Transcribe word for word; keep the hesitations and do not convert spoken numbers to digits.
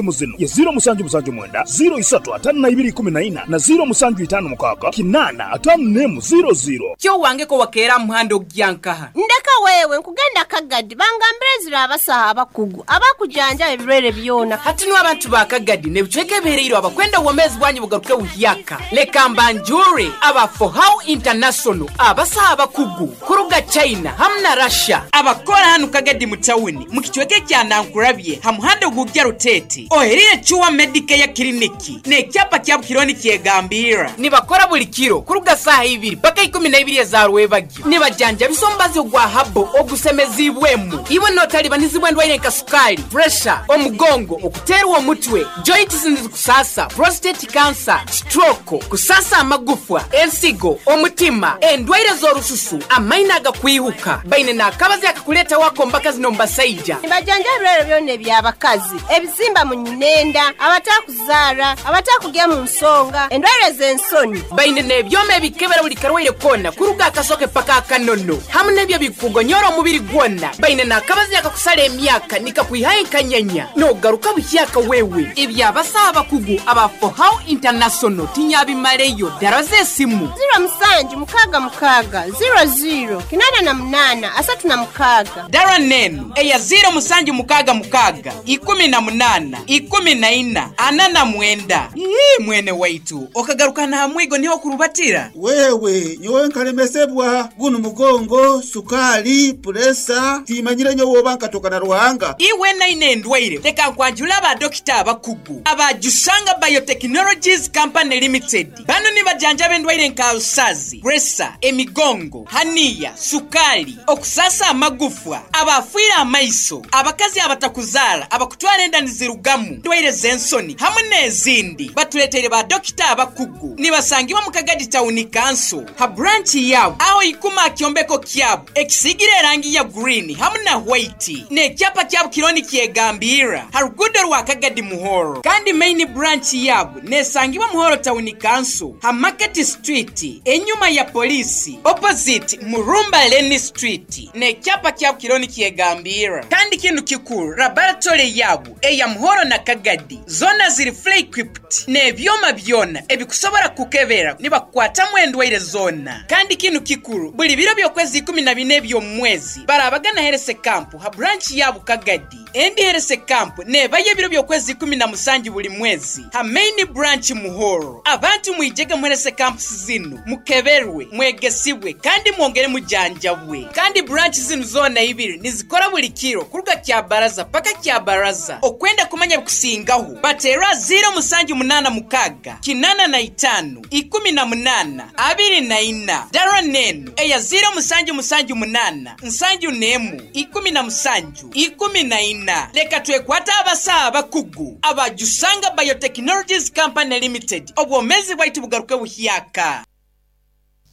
mu zino ye zero musanju musanju mwenda zero isatu atano na ibiri kumi na ina na zero musanju itano mukaga kinana atano nemu zero zero. Kyo wange ko wakera muhando gyankaha. Ndeka wewe nkugenda Kagadi bangambirezira abasaha abakugu abakujanja ebirwere byona. Hati no abantu ba Kagadi ne bucheke berero abakwenda womezi bwanyi bugaruke uhyaka. Leka mbanjure aba for how international abasaha abakugu kuruga China hamna Russia abakora hanu Kagadi mu town mukichweke cyana nkurabye hamuhando gugya rutete ohereye chuwa medical ya kliniki ne cyapa cya kironi kyegambira ni bakora buri kiro kuruga saha ibiri paka ikumi na ibiri za rwebagi ni bajanja bisombazo gwa habo ogusemezibwemu ibo notali banizibwe ndwaire kasukali pressure omugongo okuterwa omutwe joints ndikusasa prostate cancer stroke kusasa amagufwa ensigo omutima endwaire zorususu amaina agakwihuka baine nakabazi akakuleta wako mpaka zinomba saija bajanja rero byone byabakazi ebisimba mu nyinenda abatakuzara abatakugya mu nsonga endwaire zensoni baine nebyome bikebera buli karwaire kona kuruga akasoke paka kanono hamwe byo bikugonyora umubiri gwona baine nakabazi akakusala emyaka nikakwihaye kanyanya no garuka buhyaka wewe ibya basaba kugu aba for how international tinyabi mareyo daraze simu zero musanju mukaga mukaga zero zero kinana na munana asatu na mukaga dara nenu eya zero musanju mukaga mukaga ikumi na munana ikumi na ina anana mwenda ii mwene waitu okagaruka na hamwigo niho kurubatira wewe nyowe nkalemesebwa guno mugongo sukali presa timanyire nyowe bankatoka na ruhanga iwe na inendwaire leka kwanjula ba dokita abakugu abajusanga biotechnologies company limited bano ni bajanja bendwaire nkalusazi presa emigongo hania sukali okusasa amagufwa abafira amaiso abakazi abatakuzala abakutwara endani zirugamu ndwaire zensoni hamwe nezindi batuletere ba dokita abakugu ni basangiwa mu Kagadi town kanso ha branch yabo aho ikuma akyombeko kyabo ekisigire rangi ya green hamwe na white ne cyapa cyabo kironi kyegambira harugudo rwa Kagadi muhoro kandi main branch yabo nesangiwa muhoro town kanso ha market street enyuma ya polisi opposite Murumba Leni street ne cyapa cyabo kironi kyegambira kandi kintu kikuru laboratory yabo eya muhoro na Kagadi zona ziri fully equipped ne byoma byona ebikusobora kukebera niba kwata mwendwaire zona kandi kintu kikuru buli biro byokwezi kumi na bine byo mwezi barabagana herese camp ha branch yabo Kagadi endi herese camp ne baye biro byokwezi kumi na musanju buli mwezi ha main branch muhoro abantu mwijege muherese camp zino mukeberwe mwegesibwe kandi mwongere mujanjabwe kandi branch zino zona ibiri nizikora buli kiro kuruga kya baraza paka kya baraza okwenda kumanya kusingaho batera zero musanju munana mukaga kinana na itanu ikumi na munana abiri na ina dara nenu eya zero musanju musanju munana nsanju nemu ikumi na musanju ikumi na ina leka twekwata abasa abakugu abajusanga biotechnologies company limited obwomezi bwaitu bugaruke buhyaka.